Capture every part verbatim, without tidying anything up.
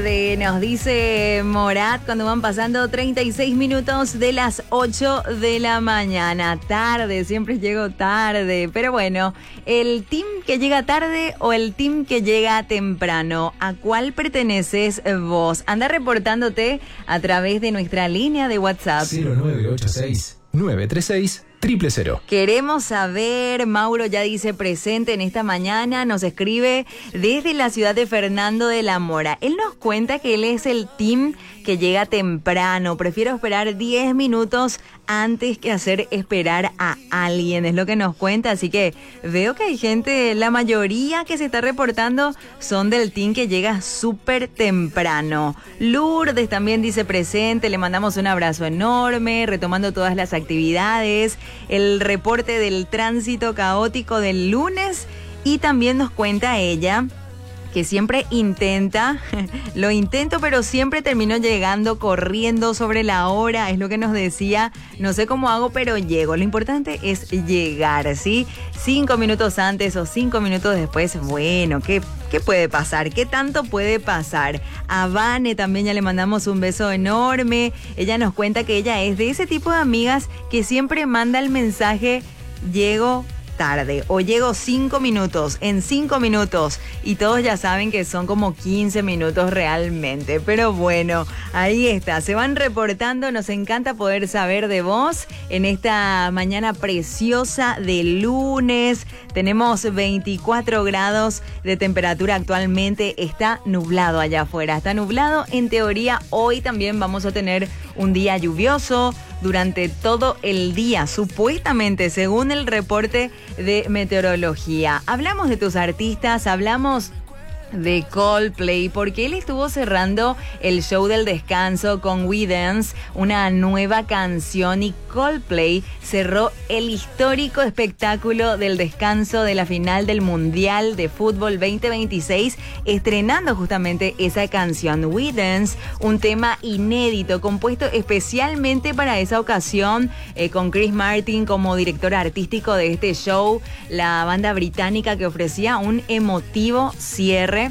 Nos dice Morat cuando van pasando treinta y seis minutos de las ocho de la mañana. Tarde, siempre llego tarde. Pero bueno, ¿el team que llega tarde o el team que llega temprano? ¿A cuál perteneces vos? Anda reportándote a través de nuestra línea de WhatsApp. cero nueve ocho seis, nueve tres seis, cero cero cero. Queremos saber, Mauro ya dice presente en esta mañana, nos escribe desde la ciudad de Fernando de la Mora. Él nos cuenta que él es el team que llega temprano, prefiero esperar diez minutos antes que hacer esperar a alguien, es lo que nos cuenta, así que veo que hay gente, la mayoría que se está reportando son del team que llega súper temprano. Lourdes también dice presente, le mandamos un abrazo enorme, retomando todas las actividades, el reporte del tránsito caótico del lunes, y también nos cuenta ella que siempre intenta, lo intento, pero siempre termino llegando corriendo sobre la hora, es lo que nos decía, no sé cómo hago, pero llego, lo importante es llegar, ¿sí? Cinco minutos antes o cinco minutos después, bueno, ¿qué, qué puede pasar? ¿Qué tanto puede pasar? A Vane también ya le mandamos un beso enorme, ella nos cuenta que ella es de ese tipo de amigas que siempre manda el mensaje, llego tarde o llego cinco minutos, en cinco minutos, y todos ya saben que son como quince minutos realmente, pero bueno, ahí está, se van reportando, nos encanta poder saber de vos en esta mañana preciosa de lunes. Tenemos veinticuatro grados de temperatura actualmente, está nublado allá afuera, está nublado, en teoría hoy también vamos a tener un día lluvioso durante todo el día, supuestamente, según el reporte de meteorología. Hablamos de tus artistas, hablamos de Coldplay, porque él estuvo cerrando el show del descanso con We Dance, una nueva canción, y Coldplay cerró el histórico espectáculo del descanso de la final del Mundial de Fútbol veinte veintiséis, estrenando justamente esa canción We Dance, un tema inédito compuesto especialmente para esa ocasión, eh, con Chris Martin como director artístico de este show, la banda británica que ofrecía un emotivo cierre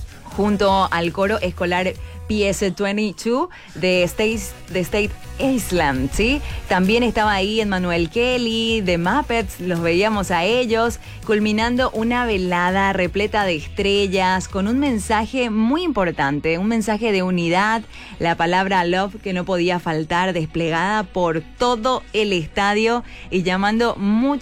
junto al coro escolar P S veintidós de State, de State Island, ¿sí? También estaba ahí Emmanuel Kelly, The Muppets, los veíamos a ellos, culminando una velada repleta de estrellas, con un mensaje muy importante, un mensaje de unidad, la palabra love que no podía faltar, desplegada por todo el estadio y llamando mucho